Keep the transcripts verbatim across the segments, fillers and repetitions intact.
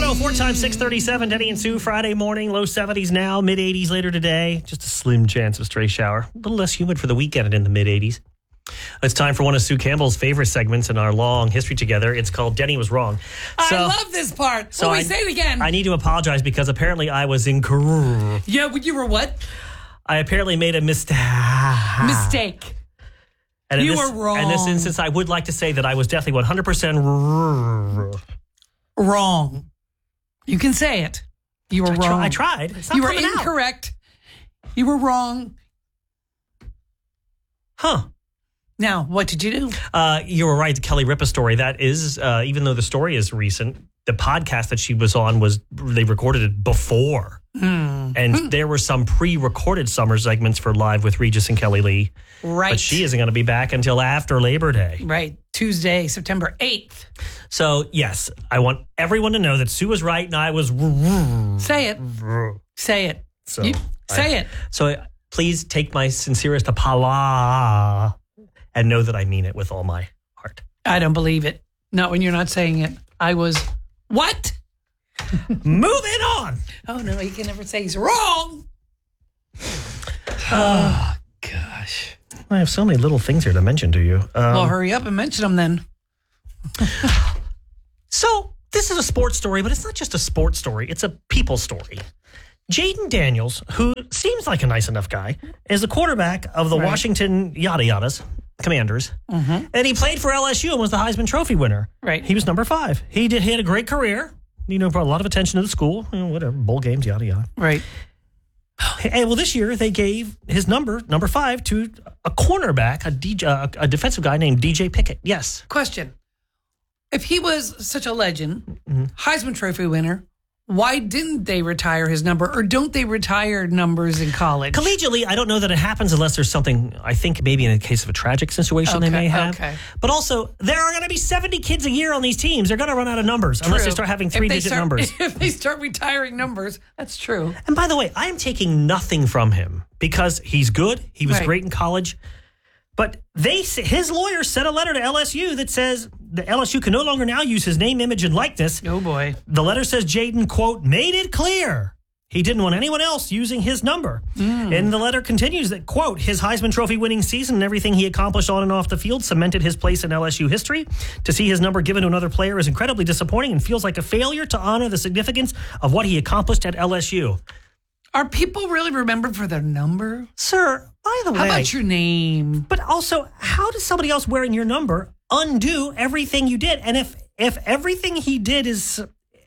oh four times six thirty-seven. Denny and Sue, Friday morning, low seventies now, mid eighties later today. Just a slim chance of stray shower. A little less humid for the weekend and in the mid eighties. It's time for one of Sue Campbell's favorite segments in our long history together. It's called Denny Was Wrong. So, I love this part. So we say it again. I need to apologize because apparently I was incorrect. Yeah, you were what? I apparently made a mistake. Mistake. And you this, were wrong. In this instance, I would like to say that I was definitely one hundred percent wrong. You can say it. You were I wrong. Try, I tried. It's not you were coming out. incorrect. You were wrong. Huh. Now, what did you do? Uh, you were right. The Kelly Ripa story. That is, uh, even though the story is recent, the podcast that she was on was, they recorded it before. Mm. And mm. there were some pre-recorded summer segments for Live with Regis and Kelly Lee. Right. But she isn't going to be back until after Labor Day. Right. Tuesday, September eighth. So, yes, I want everyone to know that Sue was right and I was... Say it. Say it. So you, say I, it. So please take my sincerest apology and know that I mean it with all my heart. I don't believe it. Not when you're not saying it. I was... What? Moving on. Oh, no, he can never say he's wrong. Oh, gosh. I have so many little things here to mention to you. Um, well, hurry up and mention them then. So, this is a sports story, but it's not just a sports story. It's a people story. Jaden Daniels, who seems like a nice enough guy, is the quarterback of the right. Washington Yada Yadas, Commanders. Mm-hmm. And he played for L S U and was the Heisman Trophy winner. Right. He was number five. He did. He had a great career. You know, brought a lot of attention to the school. You know, whatever, bowl games, yada, yada. Right. And well, this year they gave his number, number five, to a cornerback, a, D J, a, a defensive guy named D J Pickett. Yes. Question. If he was such a legend, mm-hmm. Heisman Trophy winner, why didn't they retire his number? Or don't they retire numbers in college? Collegiately, I don't know that it happens unless there's something, I think maybe in a case of a tragic situation okay, they may have. Okay. But also, there are going to be seventy kids a year on these teams. They're going to run out of numbers True. unless they start having three-digit start, numbers. If they start retiring numbers, that's true. And by the way, I am taking nothing from him because he's good. He was right. great in college. But they, his lawyer sent a letter to L S U that says the L S U can no longer now use his name, image, and likeness. Oh, boy. The letter says Jaden, quote, made it clear he didn't want anyone else using his number. Mm. And the letter continues that, quote, his Heisman Trophy winning season and everything he accomplished on and off the field cemented his place in L S U history. To see his number given to another player is incredibly disappointing and feels like a failure to honor the significance of what he accomplished at L S U. Are people really remembered for their number? Sir, by the way. How about your name? But also, how does somebody else wearing your number undo everything you did? And if if everything he did is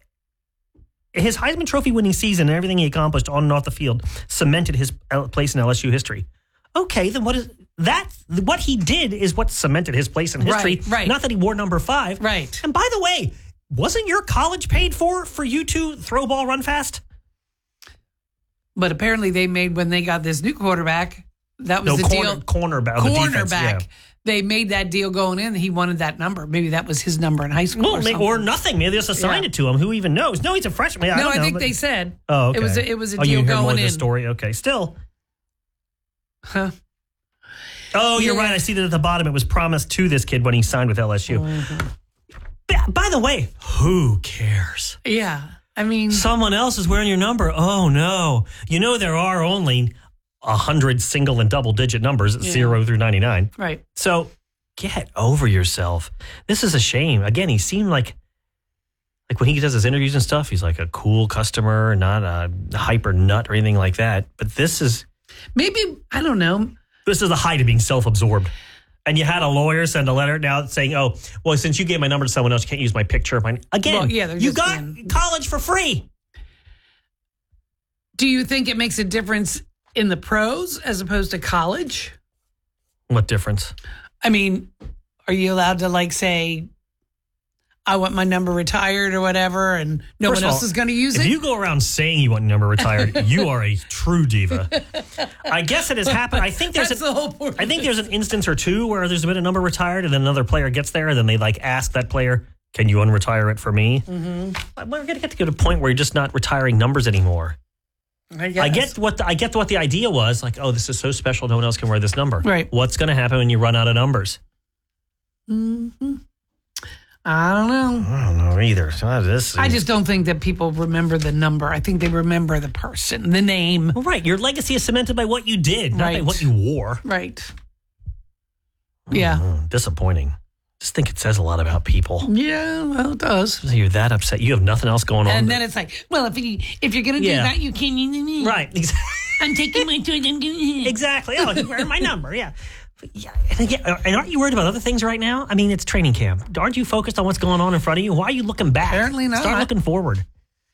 his Heisman Trophy winning season and everything he accomplished on and off the field cemented his place in L S U history. Okay, then what is that? What he did is what cemented his place in history. Right, right. Not that he wore number five. Right. And by the way, wasn't your college paid for for you to throw ball, run fast? But apparently they made, when they got this new quarterback, that was no, the corner, deal. Cornerback. Cornerback. The defense, yeah. They made that deal going in. He wanted that number. Maybe that was his number in high school well, or something. Or nothing. Maybe they just assigned yeah. it to him. Who even knows? No, he's a freshman. I no, don't I know, think but... they said. Oh, okay. It was a, it was a oh, deal you hear going more in. Of the story? Okay. Still. Huh? Oh, you're yeah. right. I see that at the bottom it was promised to this kid when he signed with L S U. Mm-hmm. By the way, who cares? Yeah. I mean, someone else is wearing your number. Oh, no. You know, there are only a hundred single and double digit numbers, yeah. zero through ninety-nine. Right. So get over yourself. This is a shame. Again, he seemed like, like when he does his interviews and stuff, he's like a cool customer, not a hyper nut or anything like that. But this is. Maybe, I don't know. This is the height of being self-absorbed. And you had a lawyer send a letter now saying, oh, well, since you gave my number to someone else, you can't use my picture. My Again, well, yeah, you got being... college for free. Do you think it makes a difference in the pros as opposed to college? What difference? I mean, are you allowed to, like, say, I want my number retired or whatever, and no First one else all, is going to use if it? If you go around saying you want your number retired, you are a true diva. I guess it has happened. I think there's That's an, the whole point. I think there's an instance or two where there's been a number retired, and then another player gets there, and then they like ask that player, "Can you unretire it for me?" Mm-hmm. We're going to get to go to a point where you're just not retiring numbers anymore. I, guess. I get what the, I get what the idea was. Like, oh, this is so special, no one else can wear this number. Right. What's going to happen when you run out of numbers? Mm-hmm. I don't know. I don't know either. So this I just don't think that people remember the number. I think they remember the person, the name. Well, right. Your legacy is cemented by what you did, not Right. by what you wore. Right. Yeah. Oh, disappointing. Just think it says a lot about people. Yeah, well, it does. So you're that upset. You have nothing else going on. And then it's like, well, if you if you're gonna do Yeah. that, you can. right. I'm taking my choice. I'm gonna. Exactly. Oh, he's wearing my number. Yeah. Yeah, and again, and aren't you worried about other things right now? I mean, it's training camp. Aren't you focused on what's going on in front of you? Why are you looking back? Apparently not. Start looking forward.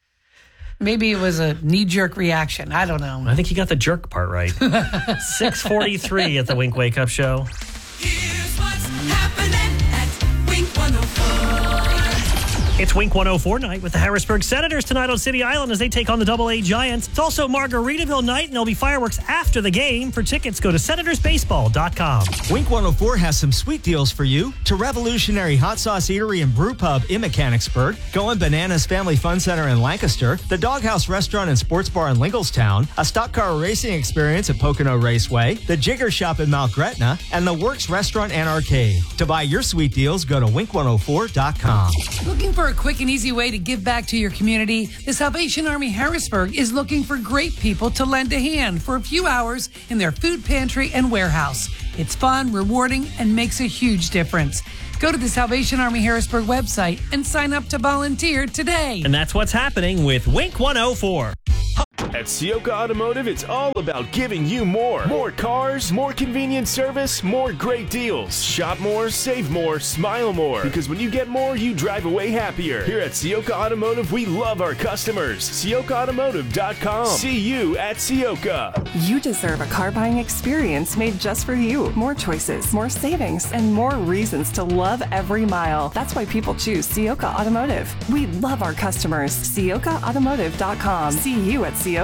Maybe it was a knee-jerk reaction. I don't know. I think you got the jerk part right. six forty-three at the Wink Wake Up Show. Here's what's happening at Wink one oh four. It's Wink one oh four night with the Harrisburg Senators tonight on City Island as they take on the Double A Giants. It's also Margaritaville night, and there'll be fireworks after the game. For tickets, go to senators baseball dot com. Wink one oh four has some sweet deals for you. To Revolutionary Hot Sauce Eatery and Brew Pub in Mechanicsburg, Going Bananas Family Fun Center in Lancaster, the Doghouse Restaurant and Sports Bar in Lingelstown, a stock car racing experience at Pocono Raceway, the Jigger Shop in Mount Gretna, and the Works Restaurant and Arcade. To buy your sweet deals, go to wink one oh four dot com. Looking for a quick and easy way to give back to your community? The Salvation Army Harrisburg is looking for great people to lend a hand for a few hours in their food pantry and warehouse. It's fun, rewarding, and makes a huge difference. Go to the Salvation Army Harrisburg website and sign up to volunteer today. And that's what's happening with Wink one oh four. At Sioka Automotive, it's all about giving you more. More cars, more convenient service, more great deals. Shop more, save more, smile more. Because when you get more, you drive away happier. Here at Sioka Automotive, we love our customers. Sioka Automotive dot com. See you at Sioka. You deserve a car buying experience made just for you. More choices, more savings, and more reasons to love every mile. That's why people choose Sioka Automotive. We love our customers. Sioka Automotive dot com. See you at Sioka.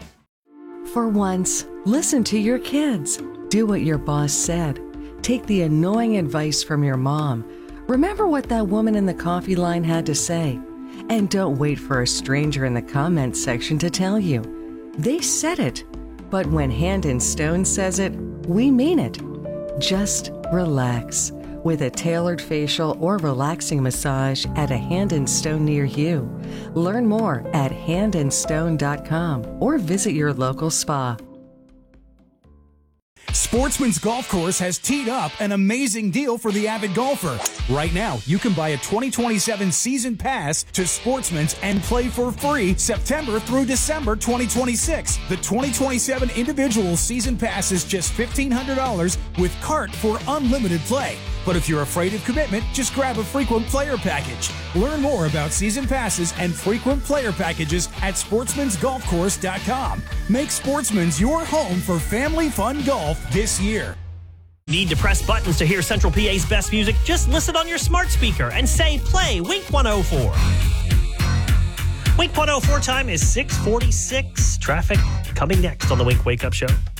For once, listen to your kids. Do what your boss said. Take the annoying advice from your mom. Remember what that woman in the coffee line had to say. And don't wait for a stranger in the comments section to tell you. They said it. But when Hand and Stone says it, we mean it. Just relax with a tailored facial or relaxing massage at a Hand and Stone near you. Learn more at hand and stone dot com or visit your local spa. Sportsman's Golf Course has teed up an amazing deal for the avid golfer. Right now, you can buy a twenty twenty-seven season pass to Sportsman's and play for free September through December twenty twenty-six. The twenty twenty-seven individual season pass is just fifteen hundred dollars with cart for unlimited play. But if you're afraid of commitment, just grab a frequent player package. Learn more about season passes and frequent player packages at sportsmans golf course dot com. Make Sportsman's your home for family fun golf this year. Need to press buttons to hear Central P A's best music? Just listen on your smart speaker and say play Wink one oh four. Wink one oh four time is six forty-six. Traffic coming next on the Wink Wake Up Show.